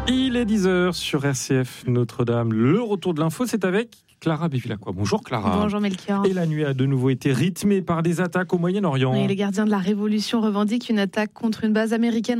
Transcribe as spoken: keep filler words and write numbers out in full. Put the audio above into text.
Il est dix heures sur R C F Notre-Dame. Le retour de l'info, c'est avec Clara Bévilacqua. Bonjour Clara. Bonjour Melchior. Et la nuit a de nouveau été rythmée par des attaques au Moyen-Orient. Et les gardiens de la Révolution revendiquent une attaque contre une base américaine